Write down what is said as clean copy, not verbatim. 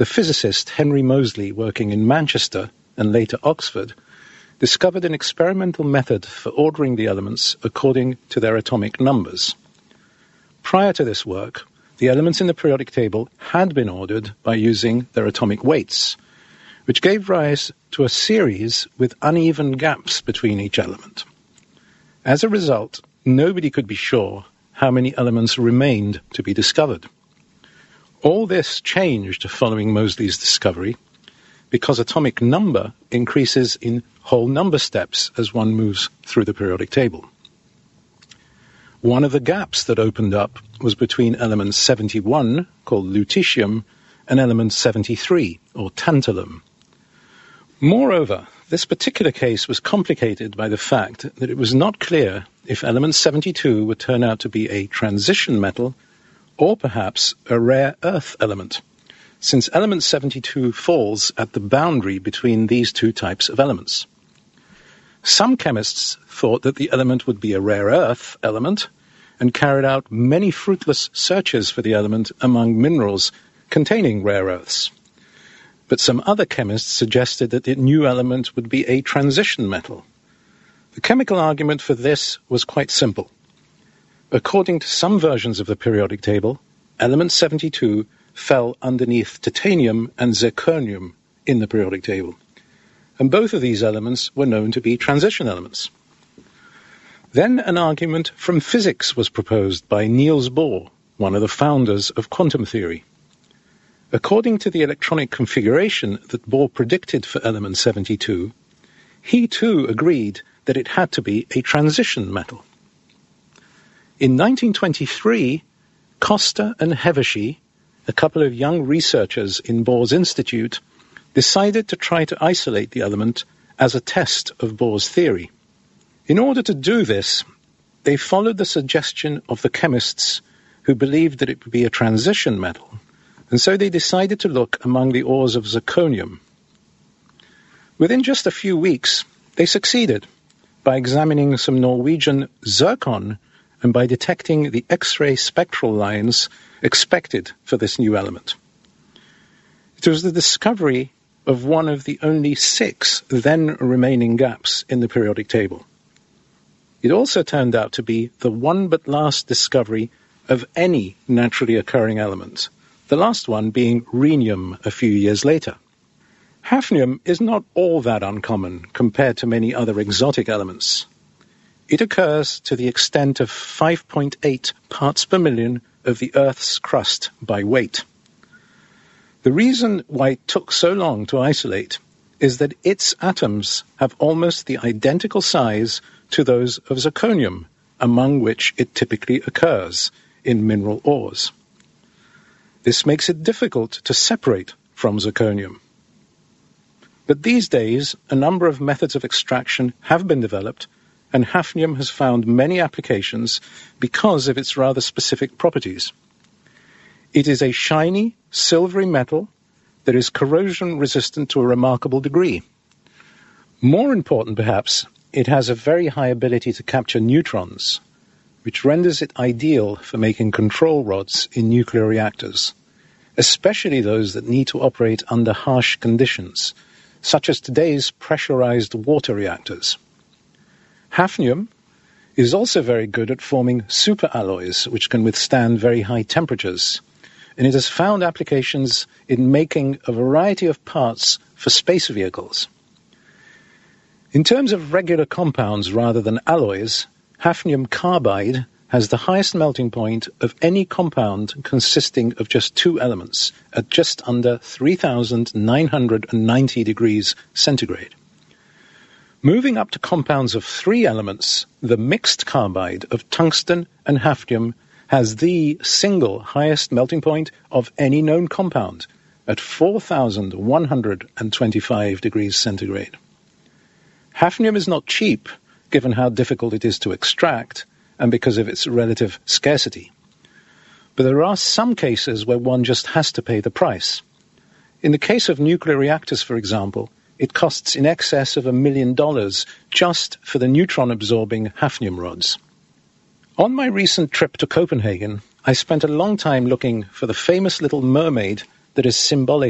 the physicist Henry Moseley, working in Manchester and later Oxford, discovered an experimental method for ordering the elements according to their atomic numbers. Prior to this work, the elements in the periodic table had been ordered by using their atomic weights, which gave rise to a series with uneven gaps between each element. As a result, nobody could be sure how many elements remained to be discovered. All this changed following Moseley's discovery, because atomic number increases in whole number steps as one moves through the periodic table. One of the gaps that opened up was between element 71, called lutetium, and element 73, or tantalum. Moreover, this particular case was complicated by the fact that it was not clear if element 72 would turn out to be a transition metal or perhaps a rare earth element, since element 72 falls at the boundary between these two types of elements. Some chemists thought that the element would be a rare earth element and carried out many fruitless searches for the element among minerals containing rare earths. But some other chemists suggested that the new element would be a transition metal. The chemical argument for this was quite simple. According to some versions of the periodic table, element 72 fell underneath titanium and zirconium in the periodic table, and both of these elements were known to be transition elements. Then an argument from physics was proposed by Niels Bohr, one of the founders of quantum theory. According to the electronic configuration that Bohr predicted for element 72, he too agreed that it had to be a transition metal. In 1923, Costa and Hevesy, a couple of young researchers in Bohr's institute, decided to try to isolate the element as a test of Bohr's theory. In order to do this, they followed the suggestion of the chemists who believed that it would be a transition metal, and so they decided to look among the ores of zirconium. Within just a few weeks, they succeeded by examining some Norwegian zircon and by detecting the X-ray spectral lines expected for this new element. It was the discovery of one of the only 6 then remaining gaps in the periodic table. It also turned out to be the one but last discovery of any naturally occurring element, the last one being rhenium a few years later. Hafnium is not all that uncommon compared to many other exotic elements. It occurs to the extent of 5.8 parts per million of the Earth's crust by weight. The reason why it took so long to isolate is that its atoms have almost the identical size to those of zirconium, among which it typically occurs in mineral ores. This makes it difficult to separate from zirconium. But these days, a number of methods of extraction have been developed, and hafnium has found many applications because of its rather specific properties. It is a shiny, silvery metal that is corrosion-resistant to a remarkable degree. More important, perhaps, it has a very high ability to capture neutrons, which renders it ideal for making control rods in nuclear reactors, especially those that need to operate under harsh conditions, such as today's pressurized water reactors. Hafnium is also very good at forming superalloys, which can withstand very high temperatures, and it has found applications in making a variety of parts for space vehicles. In terms of regular compounds rather than alloys, hafnium carbide has the highest melting point of any compound consisting of just 2 elements at just under 3,990 degrees centigrade. Moving up to compounds of 3 elements, the mixed carbide of tungsten and hafnium has the single highest melting point of any known compound at 4,125 degrees centigrade. Hafnium is not cheap, given how difficult it is to extract and because of its relative scarcity. But there are some cases where one just has to pay the price. In the case of nuclear reactors, for example, it costs in excess of $1 million just for the neutron-absorbing hafnium rods. On my recent trip to Copenhagen, I spent a long time looking for the famous little mermaid that is symbolic